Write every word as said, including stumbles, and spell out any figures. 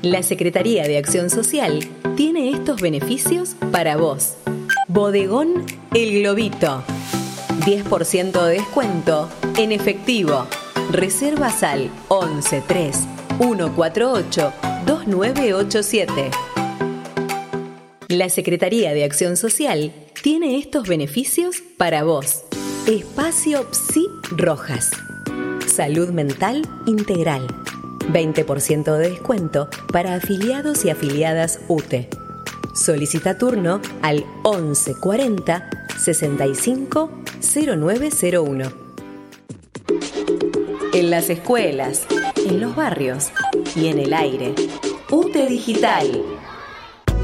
La Secretaría de Acción Social tiene estos beneficios para vos. Bodegón El Globito. diez por ciento de descuento en efectivo. Reservas al once tres uno cuatro ocho dos nueve ocho siete. La Secretaría de Acción Social tiene estos beneficios para vos. Espacio Psi Rojas. Salud mental integral. veinte por ciento de descuento para afiliados y afiliadas U T E. Solicita turno al once cuarenta sesenta y cinco cero nueve cero uno. En las escuelas, en los barrios y en el aire. U T E Digital.